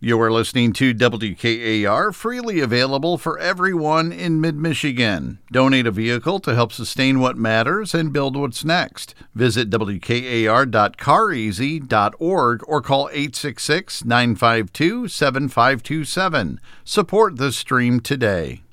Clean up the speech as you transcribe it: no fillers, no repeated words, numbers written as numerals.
You are listening to WKAR, freely available for everyone in mid-Michigan. Donate a vehicle to help sustain what matters and build what's next. Visit WKAR.careasy.org or call 866-952-7527. Support the stream today.